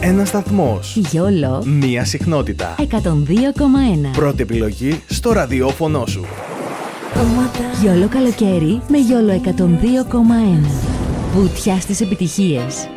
Ένας σταθμός. YOLO. Μία συχνότητα. 102,1. Πρώτη επιλογή στο ραδιόφωνο σου. YOLO καλοκαίρι με YOLO 102,1. Βουτιά στις επιτυχίες.